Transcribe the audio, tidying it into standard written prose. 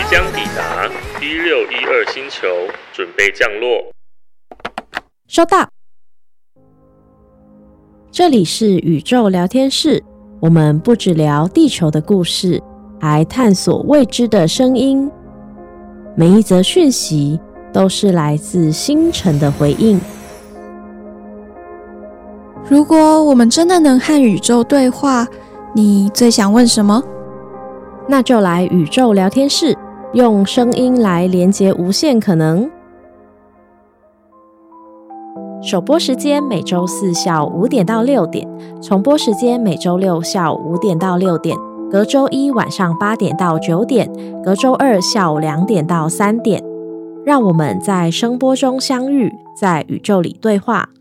将抵达1612星球，准备降落。 收到。这里是宇宙聊天室，我们不只聊地球的故事，还探索未知的声音。每一则讯息都是来自星辰的回应。 如果我们真的能和宇宙对话，你最想问什么？ 那就来宇宙聊天室，用声音来连接无限可能。首播时间每周四下午5点到6点，重播时间每周六下午5点到6点，隔周一晚上8点到9点，隔周二下午2点到3点。让我们在声波中相遇，在宇宙里对话。